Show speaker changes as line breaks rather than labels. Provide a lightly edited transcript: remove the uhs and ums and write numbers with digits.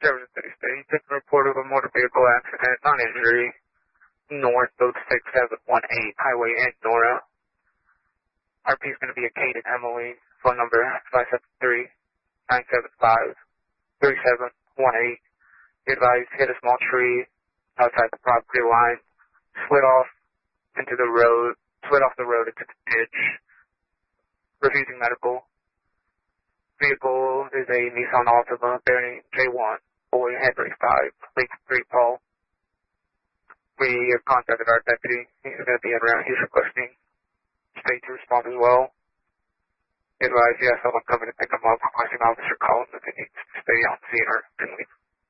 Jefferson City State, just a report of a motor vehicle accident, non-injury, north of 6718 Highway in Nora. RP is going to be a Kate and Emily, phone number 573-975-3718. Be advised, hit a small tree outside the property line, slid off the road into the ditch, refusing medical. Vehicle is a Nissan Altima bearing J1, Boy Henry 5, Lake 3 Paul. We have contacted our deputy. He's going to be around. He's requesting state to respond as well. Advise, yes, someone coming to pick him up, requesting officer calls if he needs to stay on scene or can leave.